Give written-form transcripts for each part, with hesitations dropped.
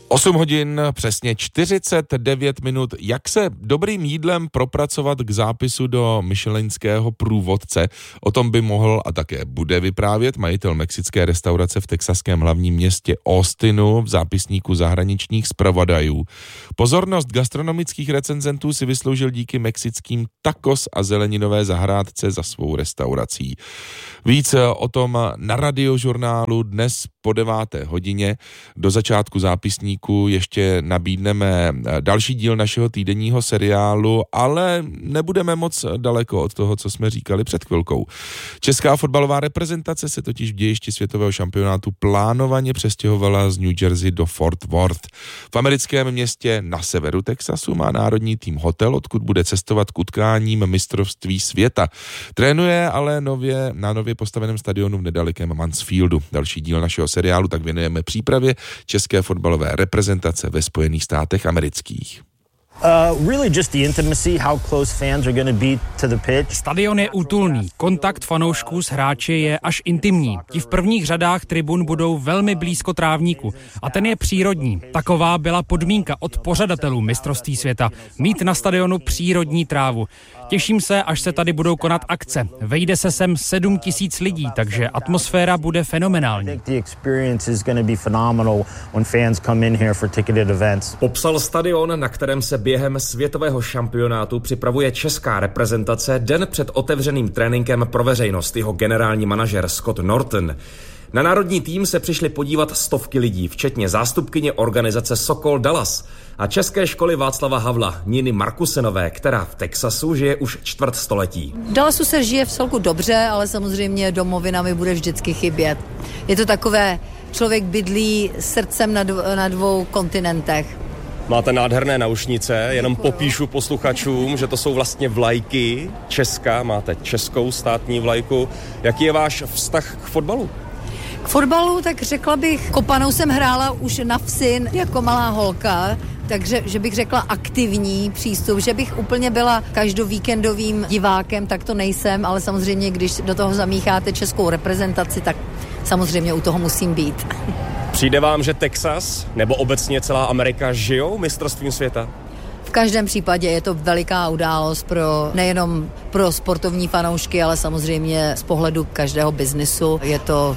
8 hodin, přesně 49 minut. Jak se dobrým jídlem propracovat k zápisu do michelinského průvodce? O tom by mohl a také bude vyprávět majitel mexické restaurace v texaském hlavním městě Austinu v zápisníku zahraničních zpravodajů. Pozornost gastronomických recenzentů si vysloužil díky mexickým tacos a zeleninové zahrádce za svou restaurací. Víc o tom na Radiožurnálu dnes po 9. hodině. Do začátku zápisníku ještě nabídneme další díl našeho týdenního seriálu, ale nebudeme moc daleko od toho, co jsme říkali před chvilkou. Česká fotbalová reprezentace se totiž v dějišti světového šampionátu plánovaně přestěhovala z New Jersey do Fort Worth. V americkém městě na severu Texasu má národní tým hotel, odkud bude cestovat k utkáním mistrovství světa. Trénuje ale na nově postaveném stadionu v nedalekém Mansfieldu. Další díl našeho seriálu tak věnujeme přípravě české fotbalové reprezentace ve Spojených státech amerických. Really just the intimacy, how close fans are going to be to the pitch. Stadion je útulný, kontakt fanoušků s hráči je až intimní. Ti v prvních řadách tribun budou velmi blízko trávníku a ten je přírodní. Taková byla podmínka od pořadatelů mistrovství světa, mít na stadionu přírodní trávu. Těším se, až se tady budou konat akce. Vejde se sem 7 000 lidí, takže atmosféra bude fenomenální. Popsal stadion, na kterém se během světového šampionátu připravuje česká reprezentace den před otevřeným tréninkem pro veřejnost, jeho generální manažer Scott Norton. Na národní tým se přišli podívat stovky lidí, včetně zástupkyně organizace Sokol Dallas a české školy Václava Havla Niny Markusenové, která v Texasu žije už čtvrt století. V Dallasu se žije v celku dobře, ale samozřejmě domovina mi bude vždycky chybět. Je to takové, člověk bydlí srdcem na 2 kontinentech. Máte nádherné naušnice, jenom popíšu posluchačům, že to jsou vlastně vlajky Česka, máte českou státní vlajku. Jaký je váš vztah k fotbalu? K fotbalu, tak řekla bych, kopanou jsem hrála už na vsi jako malá holka, takže že bych řekla aktivní přístup, že bych úplně byla každovíkendovým divákem, tak to nejsem, ale samozřejmě, když do toho zamícháte českou reprezentaci, tak samozřejmě u toho musím být. Přijde vám, že Texas nebo obecně celá Amerika žijou mistrovstvím světa? V každém případě je to veliká událost nejenom pro sportovní fanoušky, ale samozřejmě z pohledu každého biznisu je to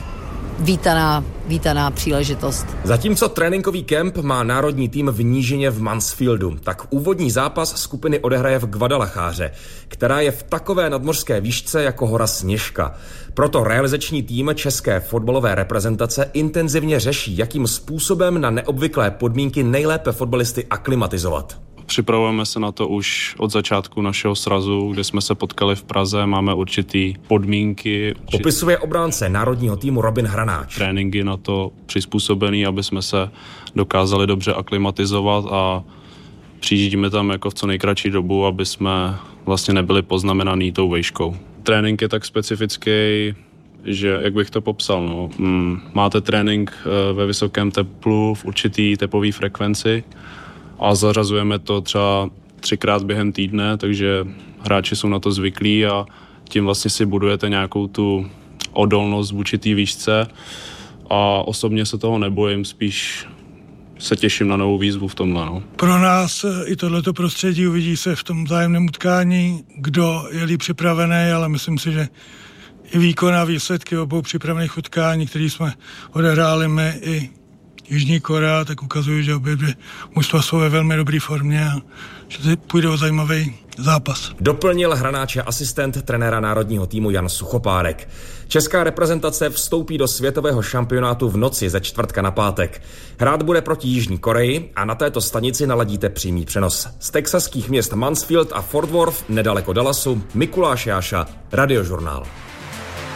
vítaná příležitost. Zatímco tréninkový kemp má národní tým v nížině v Mansfieldu, tak úvodní zápas skupiny odehraje v Guadalajáře, která je v takové nadmořské výšce jako hora Sněžka. Proto realizační tým české fotbalové reprezentace intenzivně řeší, jakým způsobem na neobvyklé podmínky nejlépe fotbalisty aklimatizovat. Připravujeme se na to už od začátku našeho srazu, kde jsme se potkali v Praze, máme určitý podmínky. Popisuje obránce národního týmu Robin Hranáč. Tréninky na to přizpůsobený, aby jsme se dokázali dobře aklimatizovat a přijíždíme tam jako v co nejkratší dobu, aby jsme vlastně nebyli poznamenaný tou vejškou. Trénink je tak specifický, že jak bych to popsal, máte trénink ve vysokém teplu v určitý tepové frekvenci, a zařazujeme to třeba 3krát během týdne, takže hráči jsou na to zvyklí a tím vlastně si budujete nějakou tu odolnost vůči té výšce a osobně se toho nebojím, spíš se těším na novou výzvu v tomhle. Pro nás i tohleto prostředí uvidí se v tom vzájemném utkání, kdo je líp připravený, ale myslím si, že i výkon a výsledky obou připravených utkání, které jsme odehráli my i Jižní Korea, tak ukazují, že obě dvě mužstva jsou ve velmi dobré formě a že půjde o zajímavý zápas. Doplnil Hranáče asistent trenéra národního týmu Jan Suchopárek. Česká reprezentace vstoupí do světového šampionátu v noci ze čtvrtka na pátek. Hrát bude proti Jižní Koreji a na této stanici naladíte přímý přenos. Z texaských měst Mansfield a Fort Worth, nedaleko Dallasu, Mikuláš Jáša, Radiožurnál.